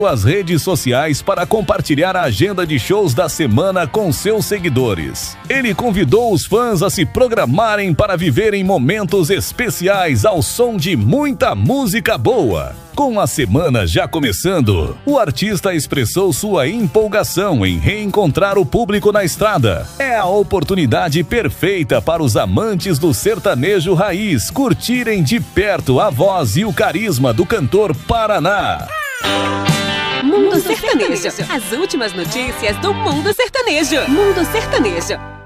as redes sociais para compartilhar a agenda de shows da semana com seus seguidores. Ele convidou os fãs a se programarem para viverem momentos especiais ao som de muita música boa. Com a semana já começando, o artista expressou sua empolgação em reencontrar o público na estrada. É a oportunidade perfeita para os amantes do sertanejo raiz curtirem de perto a voz e o carisma do cantor Paraná. Mundo Sertanejo. As últimas notícias do Mundo Sertanejo. Mundo Sertanejo.